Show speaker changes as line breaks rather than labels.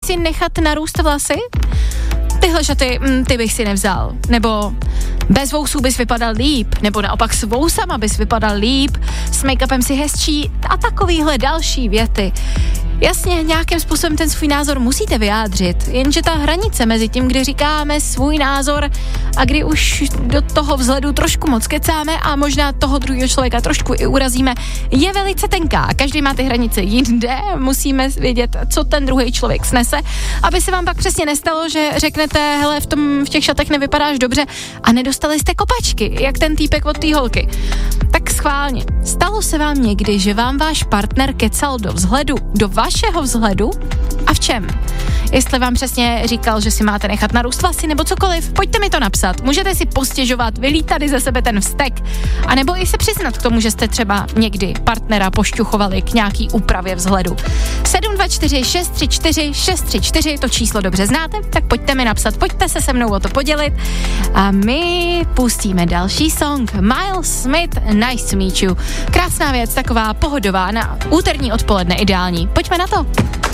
si nechat narůst vlasy? Tyhle šaty, ty bych si nevzal. Nebo bez vousů bys vypadal líp, nebo naopak s vousama bys vypadal líp, s make-upem si hezčí a takovýhle další věty. Jasně, nějakým způsobem ten svůj názor musíte vyjádřit, jenže ta hranice mezi tím, kdy říkáme svůj názor a kdy už do toho vzhledu trošku moc kecáme a možná toho druhého člověka trošku i urazíme, je velice tenká. Každý má ty hranice jinde, musíme vědět, co ten druhý člověk snese, aby se vám pak přesně nestalo, že řeknete, hele, v těch šatech nevypadáš dobře a nedostali jste kopačky, jak ten týpek od té holky. Tak schválně, stalo se vám někdy, že vám váš partner kecal do vzhledu, do vašeho vzhledu a v čem? Jestli vám přesně říkal, že si máte nechat narůst vlasy nebo cokoliv, pojďte mi to napsat. Můžete si postěžovat, vylít tady ze sebe ten vztek, anebo i se přiznat k tomu, že jste třeba někdy partnera pošťuchovali k nějaký úpravě vzhledu. 724 634 634, to číslo dobře znáte, tak pojďte mi napsat, pojďte se mnou o to podělit a my pustíme další song. Miles Smith, Nice to meet you. Krásná věc, taková pohodová, na úterní odpoledne ideální. Pojďme na to.